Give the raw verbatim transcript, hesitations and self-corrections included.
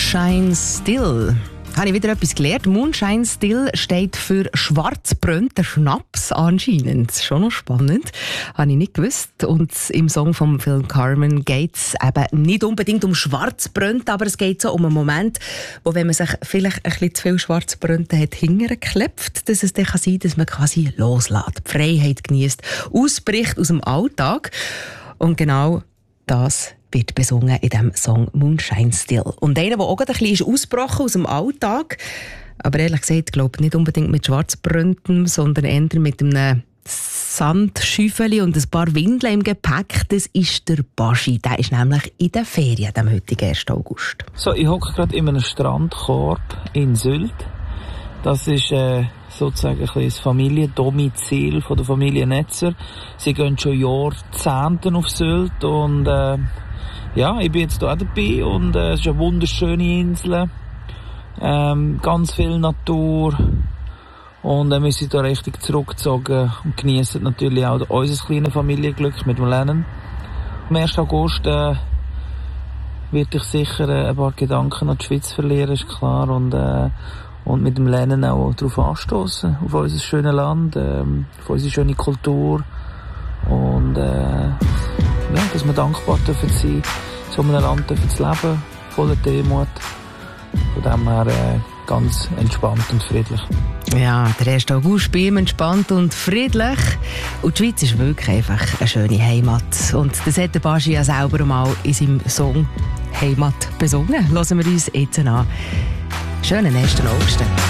Moonshine Still. Habe ich wieder etwas gelernt. Moonshine Still steht für schwarzbrannter Schnaps anscheinend. Schon noch spannend. Habe ich nicht gewusst. Und im Song vom Film Carmen geht es eben nicht unbedingt um schwarzbrannt, aber es geht so um einen Moment, wo, wenn man sich vielleicht ein bisschen zu viel schwarzbrannte hat hingeklebt, dass es dann sein kann, dass man quasi loslässt, die Freiheit genießt, ausbricht aus dem Alltag. Und genau das wird besungen in diesem Song Moonshine Still. Und einer, der auch gerade ein bisschen ausgebrochen aus dem Alltag, aber ehrlich gesagt, glaube nicht unbedingt mit Schwarzbründen, sondern eher mit einem Sandschäufeli und ein paar Windeln im Gepäck, das ist der Baschi. Der ist nämlich in den Ferien, am heutigen ersten August. So, ich hocke gerade in einem Strandkorb in Sylt. Das ist äh, sozusagen ein bisschen das Familiendomizil von der Familie Netzer. Sie gehen schon Jahrzehnte auf Sylt und äh, ja, ich bin jetzt hier auch dabei und äh, es ist eine wunderschöne Insel, ähm, ganz viel Natur und äh, wir sind hier richtig zurückgezogen und genießen natürlich auch unser kleines Familienglück mit dem Lennon. Am ersten August äh, werde ich sicher äh, ein paar Gedanken an die Schweiz verlieren, ist klar, und, äh, und mit dem Lennon auch darauf anstoßen, auf unser schönes Land, äh, auf unsere schöne Kultur und äh, ja, dass wir dankbar dürfen sein, so einem Land dürfen zu leben, voller Demut. Von dem her äh, ganz entspannt und friedlich. Ja, der erste August bei ihm entspannt und friedlich. Und die Schweiz ist wirklich einfach eine schöne Heimat. Und das hat der Baschi ja selber mal in seinem Song Heimat besungen. Hören wir uns jetzt an. Schönen ersten August.